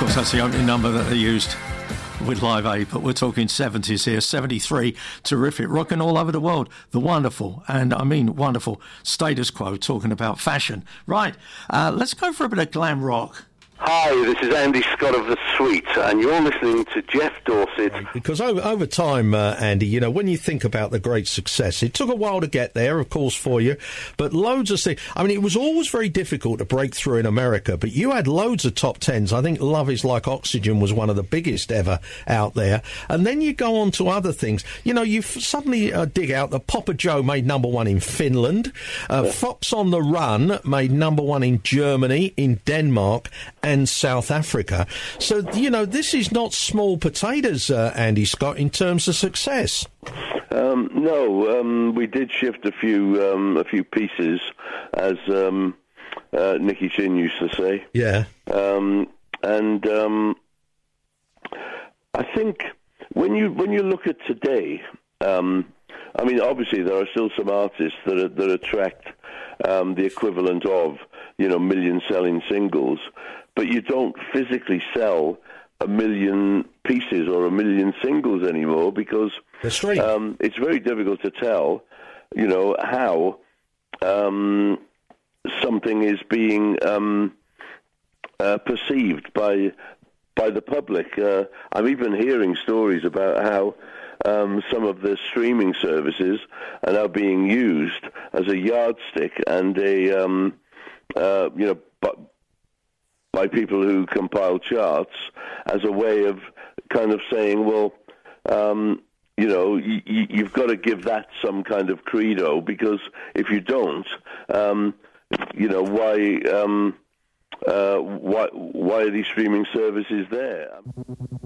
course, that's the opening number that they used with Live Aid, but we're talking 70s here. 73, terrific, rocking all over the world. The wonderful, and I mean wonderful, Status Quo, talking about fashion. Right, let's go for a bit of glam rock. Hi, this is Andy Scott of The Sweet, and you're listening to Jeff Dorset. Because over time, Andy, you know, when you think about the great success, it took a while to get there, of course, for you, but loads of things. I mean, it was always very difficult to break through in America, but you had loads of top tens. I think Love Is Like Oxygen was one of the biggest ever out there. And then you go on to other things. You know, you suddenly dig out that Papa Joe made number one in Finland, Fox on the Run made number one in Germany, in Denmark, and South Africa. So, you know, this is not small potatoes, Andy Scott, in terms of success. No, we did shift a few pieces, as Nicky Chin used to say. Yeah. I think when you look at today, I mean, obviously there are still some artists that attract the equivalent of, you know, million-selling singles, but you don't physically sell 1 million pieces or 1 million singles anymore because that's right. It's very difficult to tell, you know, how something is being perceived by the public. I'm even hearing stories about how some of the streaming services are now being used as a yardstick and by people who compile charts as a way of kind of saying, well, you know, you've got to give that some kind of credo, because if you don't, you know, why are these streaming services there?